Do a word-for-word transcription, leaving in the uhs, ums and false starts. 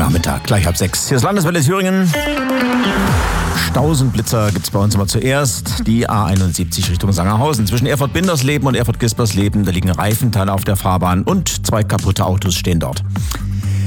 Nachmittag, gleich halb sechs. Hier ist Landeswelle Thüringen. Stausenblitzer gibt es bei uns immer zuerst. Die A einundsiebzig Richtung Sangerhausen. Zwischen Erfurt-Bindersleben und Erfurt-Gispersleben, da liegen Reifenteile auf der Fahrbahn und zwei kaputte Autos stehen dort.